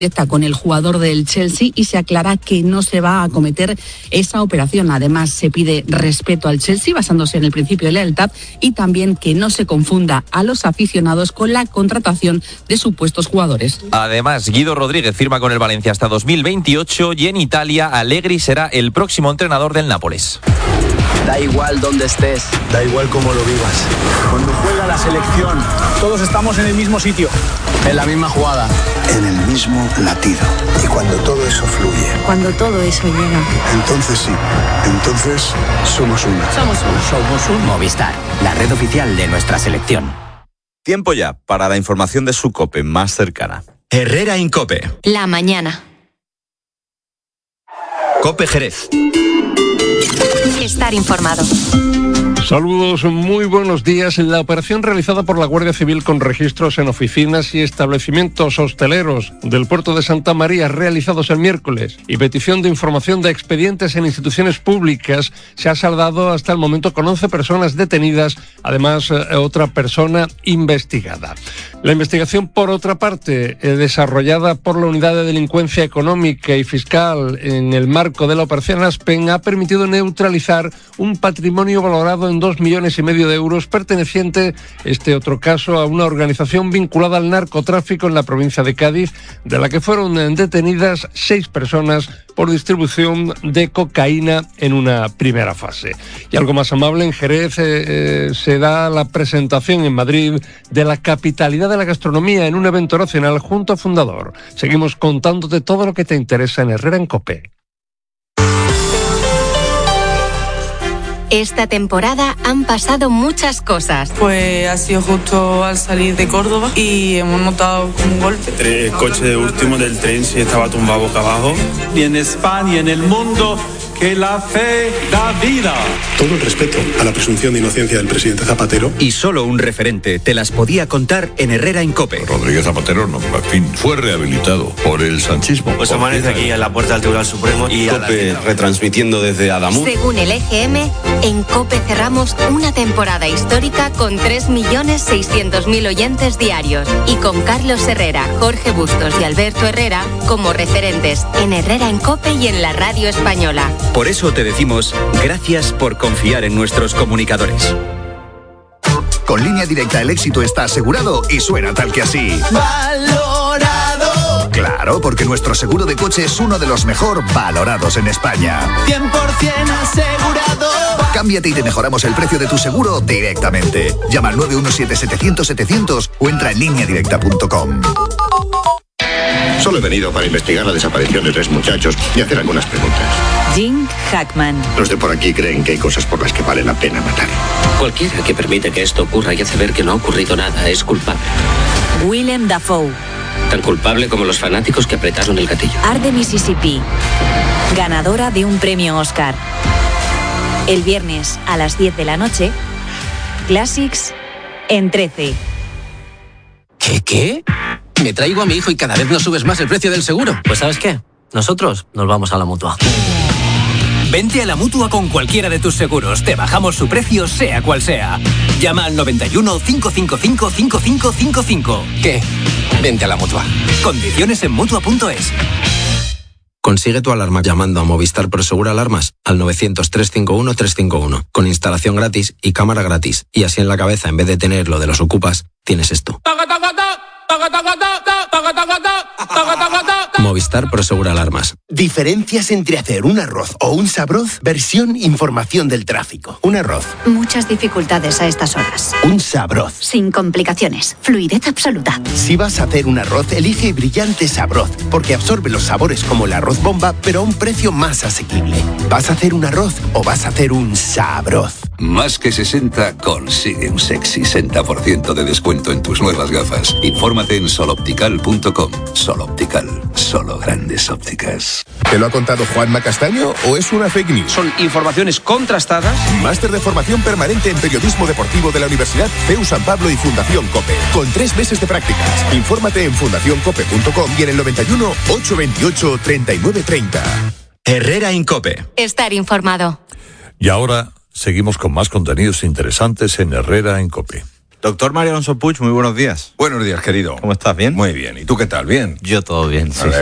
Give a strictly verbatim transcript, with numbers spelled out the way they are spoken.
directa con el jugador del Chelsea y se aclara que no se va a acometer esa operación. Además, se pide respeto al Chelsea basándose en el principio de lealtad y también que no se confunda a los aficionados con la contratación de supuestos jugadores. Además, Guido Rodríguez firma con el Valencia hasta dos mil veintiocho y en Italia Allegri será el próximo entrenador del Nápoles. Da igual dónde estés, da igual cómo lo vivas. Cuando juega la selección, todos estamos en el mismo sitio, en la misma jugada, en el mismo latido. Y cuando todo eso fluye, cuando todo eso llega, entonces sí, entonces somos uno. Somos uno. Somos un Movistar, la red oficial de nuestra selección. Tiempo ya para la información de su COPE más cercana. Herrera Incope. La mañana. COPE Jerez. Estar informado. Saludos, muy buenos días. La operación realizada por la Guardia Civil con registros en oficinas y establecimientos hosteleros del puerto de Santa María realizados el miércoles y petición de información de expedientes en instituciones públicas se ha saldado hasta el momento con once personas detenidas, además otra persona investigada. La investigación, por otra parte, eh, desarrollada por la Unidad de Delincuencia Económica y Fiscal en el marco de la Operación Aspen, ha permitido neutralizar un patrimonio valorado en dos millones y medio de euros perteneciente, este otro caso, a una organización vinculada al narcotráfico en la provincia de Cádiz, de la que fueron detenidas seis personas por distribución de cocaína en una primera fase. Y algo más amable, en Jerez eh, eh, se da la presentación en Madrid de la capitalidad de la gastronomía en un evento nacional junto a Fundador. Seguimos contándote todo lo que te interesa en Herrera en COPE. Esta temporada han pasado muchas cosas. Pues ha sido justo al salir de Córdoba y hemos notado como un golpe. El coche último del tren sí estaba tumbado boca abajo. Y en España y en el mundo, que la fe da vida. Todo el respeto a la presunción de inocencia del presidente Zapatero. Y solo un referente te las podía contar en Herrera en COPE. Rodríguez Zapatero, no, en fin, fue rehabilitado por el sanchismo. Pues amanece aquí en la puerta del Tribunal Supremo y COPE retransmitiendo desde Adamuz. Según el E G M, en COPE cerramos una temporada histórica con tres millones seiscientos mil oyentes diarios y con Carlos Herrera, Jorge Bustos y Alberto Herrera como referentes en Herrera en COPE y en la radio española. Por eso te decimos gracias por confiar en nuestros comunicadores. Con Línea Directa el éxito está asegurado y suena tal que así. ¡Valorado! Claro, porque nuestro seguro de coche es uno de los mejor valorados en España. cien por ciento asegurado. Cámbiate y te mejoramos el precio de tu seguro directamente. Llama al nueve uno siete, setecientos, setecientos o entra en línea directa punto com. Solo he venido para investigar la desaparición de tres muchachos y hacer algunas preguntas. Jim Hackman. Los de por aquí creen que hay cosas por las que vale la pena matar. Cualquiera que permite que esto ocurra y hace ver que no ha ocurrido nada es culpable. Willem Dafoe. Tan culpable como los fanáticos que apretaron el gatillo. Arde Mississippi. Ganadora de un premio Oscar. El viernes a las diez de la noche, Classics en trece. ¿Qué qué? Me traigo a mi hijo y cada vez nos subes más el precio del seguro. Pues ¿sabes qué? Nosotros nos vamos a la Mutua. Vente a la Mutua con cualquiera de tus seguros. Te bajamos su precio, sea cual sea. Llama al noventa y uno, cinco cinco cinco, cinco cinco cinco cinco. ¿Qué? Vente a la Mutua. Condiciones en Mutua punto es. Consigue tu alarma llamando a Movistar Prosegur Alarmas al novecientos, trescientos cincuenta y uno, trescientos cincuenta y uno, con instalación gratis y cámara gratis. Y así en la cabeza, en vez de tener lo de los ocupas, tienes esto. Movistar Prosegur Alarmas. Diferencias entre hacer un arroz o un sabroz, versión información del tráfico. Un arroz. Muchas dificultades a estas horas. Un sabroz. Sin complicaciones. Fluidez absoluta. Si vas a hacer un arroz, elige Brillante Sabroz, porque absorbe los sabores como el arroz bomba, pero a un precio más asequible. ¿Vas a hacer un arroz o vas a hacer un sabroz? Más que sesenta, consigue un sexy sesenta por ciento de descuento en tus nuevas gafas. Infórmate en soloptical punto com. Soloptical, solo grandes ópticas. ¿Te lo ha contado Juanma Castaño o es una fake news? Son informaciones contrastadas. Máster de formación permanente en periodismo deportivo de la Universidad C E U San Pablo y Fundación COPE, con tres meses de prácticas. Infórmate en fundación cope punto com y en el noventa y uno, ochocientos veintiocho, treinta y nueve treinta. Herrera en COPE. Estar informado. Y ahora seguimos con más contenidos interesantes en Herrera en COPE. Doctor Mario Alonso Puig, muy buenos días. Buenos días, querido. ¿Cómo estás? ¿Bien? Muy bien. ¿Y tú qué tal? ¿Bien? Yo todo bien, sí.